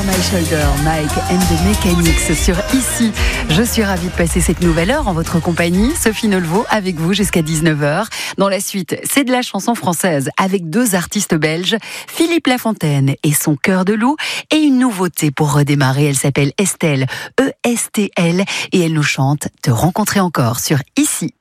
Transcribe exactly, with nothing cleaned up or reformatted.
My Shoulder, Mike and the Mechanics sur Ici. Je suis ravie de passer cette nouvelle heure en votre compagnie. Sophie Nolleveau avec vous jusqu'à dix-neuf heures. Dans la suite, c'est de la chanson française avec deux artistes belges, Philippe Lafontaine et son Cœur de loup, et une nouveauté pour redémarrer. Elle s'appelle Estelle, E S T L, et elle nous chante Te rencontrer encore sur Ici.